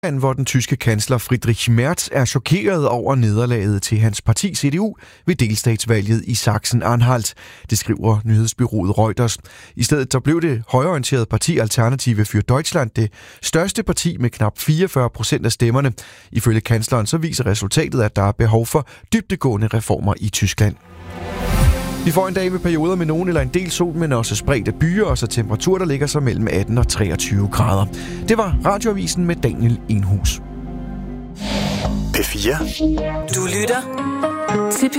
hvor den tyske kansler Friedrich Merz er chokeret over nederlaget til hans parti CDU ved delstatsvalget i Sachsen-Anhalt. Det skriver nyhedsbureauet Reuters. I stedet der blev det højreorienterede parti Alternative für Deutschland det største parti med knap 44% af stemmerne. Ifølge kansleren så viser resultatet, at der er behov for dybdegående reformer i Tyskland. Vi får en dag med perioder med nogen eller en del sol, men også spredte byer, og så temperatur, der ligger sig mellem 18 og 23 grader. Det var Radioavisen med Daniel Enhus. P4. Du lytter til